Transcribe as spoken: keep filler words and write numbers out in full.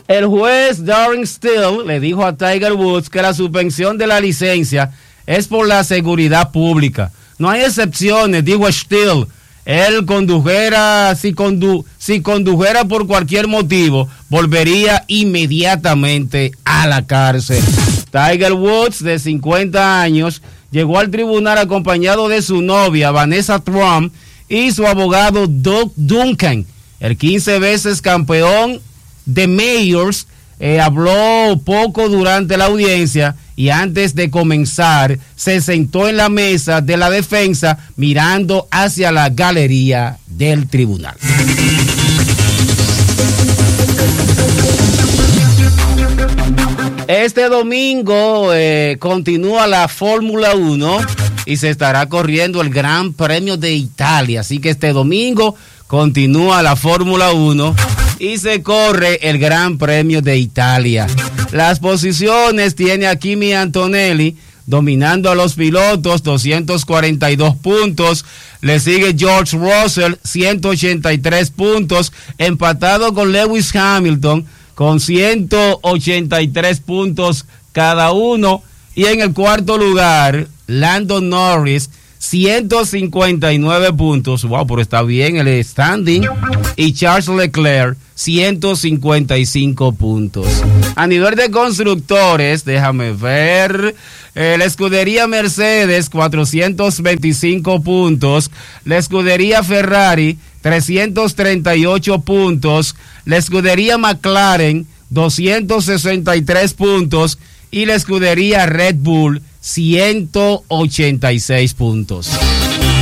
El juez Darren Till le dijo a Tiger Woods que la suspensión de la licencia es por la seguridad pública. No hay excepciones, dijo Till. Él condujera, si, condu, si condujera por cualquier motivo, volvería inmediatamente a la cárcel. Tiger Woods, de cincuenta años, llegó al tribunal acompañado de su novia, Vanessa Trump, y su abogado, Doug Duncan. El quince veces campeón de Majors eh, habló poco durante la audiencia y antes de comenzar se sentó en la mesa de la defensa mirando hacia la galería del tribunal. Este domingo eh, continúa la Fórmula uno y se estará corriendo el Gran Premio de Italia, así que este domingo continúa la Fórmula uno y se corre el Gran Premio de Italia. Las posiciones tiene a Kimi Antonelli dominando a los pilotos, doscientos cuarenta y dos puntos. Le sigue George Russell, ciento ochenta y tres puntos, empatado con Lewis Hamilton con ciento ochenta y tres puntos cada uno. Y en el cuarto lugar, Lando Norris, ciento cincuenta y nueve puntos. Wow, pero está bien el standing. Y Charles Leclerc, ciento cincuenta y cinco puntos. A nivel de constructores, déjame ver, eh, la escudería Mercedes, cuatrocientos veinticinco puntos. La escudería Ferrari, trescientos treinta y ocho puntos. La escudería McLaren, doscientos sesenta y tres puntos. Y la escudería Red Bull, ciento ochenta y seis puntos.